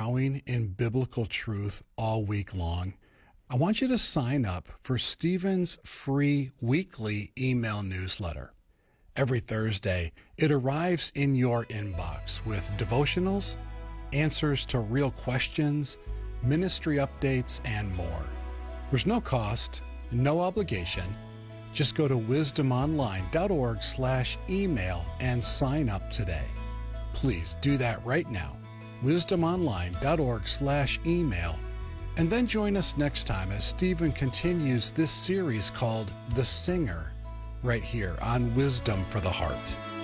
growing in biblical truth all week long, I want you to sign up for Stephen's free weekly email newsletter. Every Thursday, it arrives in your inbox with devotionals, answers to real questions, ministry updates, and more. There's no cost, no obligation. Just go to wisdomonline.org/email and sign up today. Please do that right now. wisdomonline.org/email. And then join us next time as Stephen continues this series called The Singer, right here on Wisdom for the Heart.